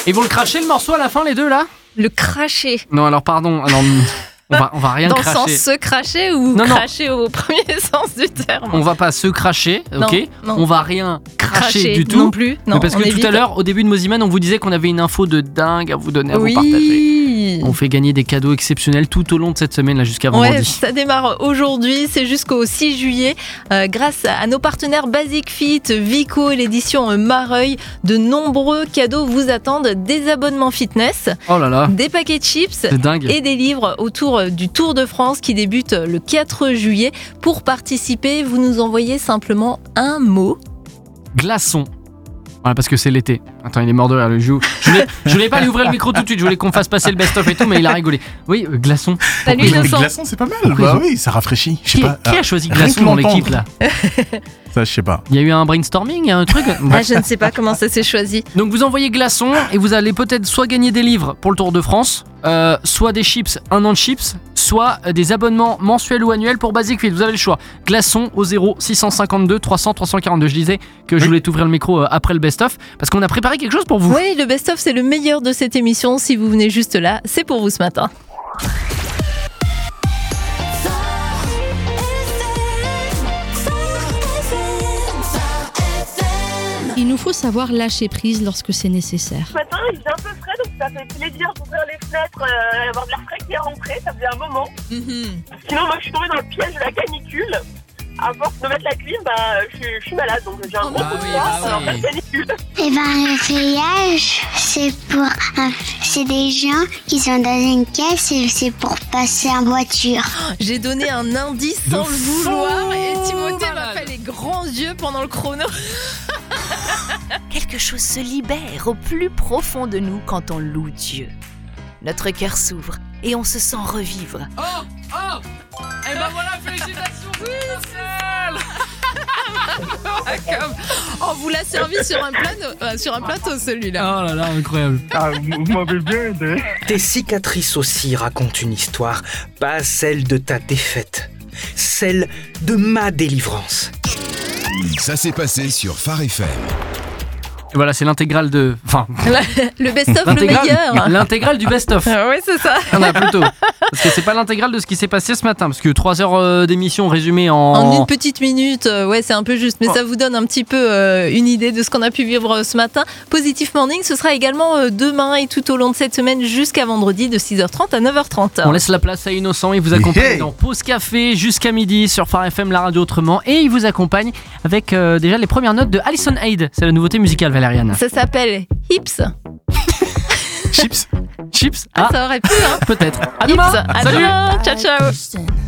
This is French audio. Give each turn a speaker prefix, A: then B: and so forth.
A: Et vous le crachez le morceau à la fin, les deux là?
B: Le cracher.
A: Non, alors pardon. Alors, on va rien
B: Dans
A: cracher.
B: le sens se cracher ou
A: Non.
B: cracher au premier sens du terme?
A: On va pas se cracher, ok?
B: Non.
A: On va rien cracher du tout.
B: Non plus. Non,
A: Mais parce que
B: on
A: tout
B: évite.
A: à l'heure, au début de Moziman, on vous disait qu'on avait une info de dingue à vous donner, à
B: Oui.
A: vous partager. On fait gagner des cadeaux exceptionnels tout au long de cette semaine là jusqu'à vendredi.
B: Ouais, ça démarre aujourd'hui, c'est jusqu'au 6 juillet. Grâce à nos partenaires Basic Fit, Vico et l'édition Mareuil, de nombreux cadeaux vous attendent. Des abonnements fitness,
A: Oh là là,
B: des paquets de chips
A: c'est dingue.
B: et des livres autour du Tour de France qui débute le 4 juillet. Pour participer, vous nous envoyez simplement un mot.
A: Glaçon. Voilà, parce que c'est l'été. Attends, il est mort de rire, le joue. Je voulais pas lui ouvrir le micro tout de suite, je voulais qu'on fasse passer le best-of et tout, mais il a rigolé. Oui, glaçon.
B: Salut
C: Mais
B: Innocent.
C: glaçon, c'est pas mal.
A: Pourquoi
C: Bah oui, ça rafraîchit. Je sais
A: Qui
C: pas.
A: a choisi
C: rien
A: glaçon
C: que
A: dans
C: l'entendre.
A: l'équipe là?
C: Ça, je sais pas.
A: Il y a eu un brainstorming, il y a un truc.
B: Ah, je ne sais pas comment ça s'est choisi.
A: Donc vous envoyez glaçon et vous allez peut-être soit gagner des livres pour le Tour de France, soit des chips, un an de chips, soit des abonnements mensuels ou annuels pour Basic Fit. Vous avez le choix. Glaçon au 0 652 300 342. Je disais que je voulais t'ouvrir le micro après le best-of parce qu'on a préparé quelque chose pour vous.
B: Oui, le best-of, c'est le meilleur de cette émission. Si vous venez juste là, c'est pour vous ce matin.
D: Il nous faut savoir lâcher prise lorsque c'est nécessaire.
E: Ce matin, il faisait un peu frais, donc ça fait plaisir d'ouvrir les fenêtres, avoir de l'air frais qui est rentré, ça faisait un moment. Sinon, moi, je suis tombée dans le piège de la canicule. À force de mettre la clim, je suis malade, donc j'ai un gros coup de froid, alors la canicule.
F: Eh ben, le feuillage, c'est des gens qui sont dans une caisse et c'est pour passer en voiture.
B: J'ai donné un indice sans
A: De
B: le vouloir
A: fou
B: et Timothée m'a
A: malade.
B: fait les grands yeux pendant le chrono.
G: Quelque chose se libère au plus profond de nous quand on loue Dieu. Notre cœur s'ouvre et on se sent revivre.
A: Oh Et ben voilà, félicitations,
B: On vous l'a servi sur un plateau celui-là.
A: Oh là là, incroyable.
H: Ah, vous m'avez bien aidé.
I: Tes cicatrices aussi racontent une histoire, pas celle de ta défaite, celle de ma délivrance.
J: Ça s'est passé sur Phare FM.
A: Et voilà, c'est l'intégrale de... Enfin,
B: Le best-of le meilleur.
A: l'intégrale du best-of.
B: Oui, c'est ça.
A: On a plutôt. Parce que c'est pas l'intégrale de ce qui s'est passé ce matin. Parce que 3 heures d'émission résumée
B: En une petite minute, ouais, c'est un peu juste, mais ça vous donne un petit peu une idée de ce qu'on a pu vivre ce matin. Positive Morning, ce sera également demain et tout au long de cette semaine jusqu'à vendredi de 6h30 à 9h30.
A: On laisse la place à Innocent, il vous accompagne
C: Hey.
A: dans Pause Café jusqu'à midi sur Phare FM, la radio autrement, et il vous accompagne avec déjà les premières notes de Alison Hyde. C'est la nouveauté musicale, Valériane.
B: Ça s'appelle Hips.
C: Chips.
A: Chips.
B: Ah, ça aurait pu, hein.
A: Peut-être. À
B: Hips.
A: demain.
B: À
A: Salut.
B: demain. Ciao, ciao.